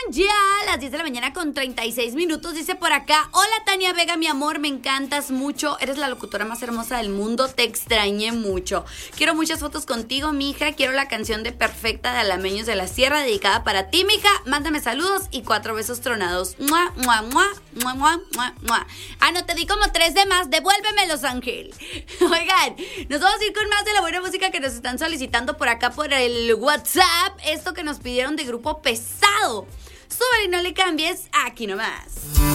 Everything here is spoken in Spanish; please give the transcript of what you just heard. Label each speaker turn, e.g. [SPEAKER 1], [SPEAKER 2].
[SPEAKER 1] ya a las 10 de la mañana con 36 minutos. Dice por acá: hola Tania Vega, mi amor, me encantas mucho. Eres la locutora más hermosa del mundo. Te extrañé mucho. Quiero muchas fotos contigo, mija. Quiero la canción de Perfecta de Alameños de la Sierra, dedicada para ti, mija. Mándame saludos y 4 besos tronados. ¡Mua, mua, mua! ¡Mua, mua, mua, mua! Ah, no, te di como 3 de más. Devuélvemelos, Ángel. Oigan, nos vamos a ir con más de la buena música que nos están solicitando por acá por el WhatsApp. Esto que nos pidieron de Grupo Pesado. Súbele y no le cambies, aquí nomás.